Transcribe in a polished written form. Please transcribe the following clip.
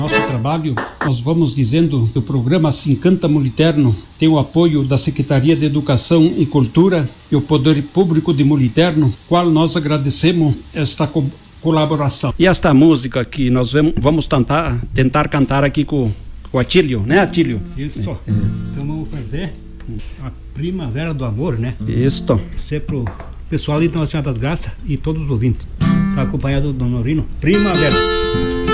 Nosso trabalho, nós vamos dizendo que o programa Se Encanta Muliterno tem o apoio da Secretaria de Educação e Cultura e o Poder Público de Muliterno, qual nós agradecemos esta colaboração. E esta música que nós vamos tentar cantar aqui com o Atílio, né, Atílio? Isso. Então vamos fazer a Primavera do Amor, né? Isto. Isso é pro pessoal ali da Nossa Senhora das Graças e todos os ouvintes. Tá acompanhado do Norino. Primavera.